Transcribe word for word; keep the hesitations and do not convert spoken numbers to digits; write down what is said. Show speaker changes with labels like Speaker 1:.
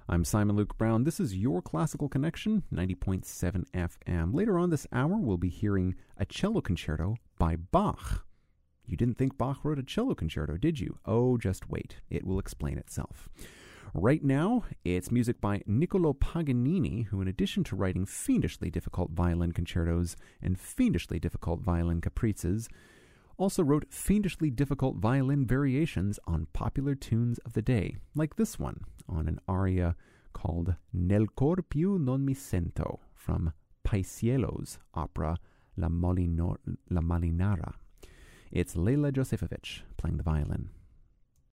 Speaker 1: I'm Simon Luke Brown. This is your Classical Connection, ninety point seven F M. Later on this hour, we'll be hearing a cello concerto by Bach. You didn't think Bach wrote a cello concerto, did you? Oh, just wait. It will explain itself. Right now, it's music by Niccolo Paganini, who in addition to writing fiendishly difficult violin concertos and fiendishly difficult violin caprices, also wrote fiendishly difficult violin variations on popular tunes of the day, like this one, on an aria called Nel cor più non mi sento, from Paisiello's opera La, Molino- La Malinara. It's Leila Josefovich playing the violin.